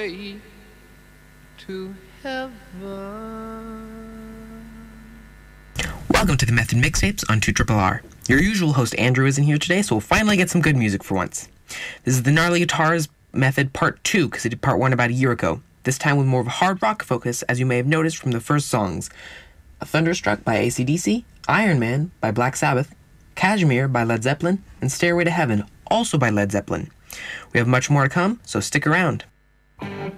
way to heaven. Welcome to the Method Mixtapes on 2RRR. Your usual host Andrew isn't here today, so we'll finally get some good music for once. This is the Gnarly Guitars Method Part 2, because I did Part 1 about a year ago. This time with more of a hard rock focus, as you may have noticed from the first songs. Thunderstruck by AC/DC, Iron Man by Black Sabbath, Kashmir by Led Zeppelin, and Stairway to Heaven, also by Led Zeppelin. We have much more to come, so stick around.